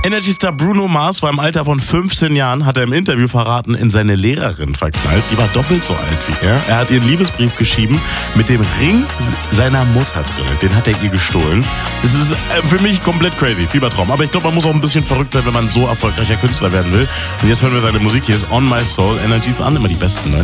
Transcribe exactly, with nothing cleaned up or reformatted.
Energy-Star Bruno Mars war im Alter von fünfzehn Jahren, hat er im Interview verraten, in seine Lehrerin verknallt. Die war doppelt so alt wie er. Er hat ihr einen Liebesbrief geschrieben mit dem Ring seiner Mutter drin. Den hat er ihr gestohlen. Es ist für mich komplett crazy, Fiebertraum. Aber ich glaube, man muss auch ein bisschen verrückt sein, wenn man so erfolgreicher Künstler werden will. Und jetzt hören wir seine Musik. Hier ist On My Soul. Energy ist an, immer die besten, ne?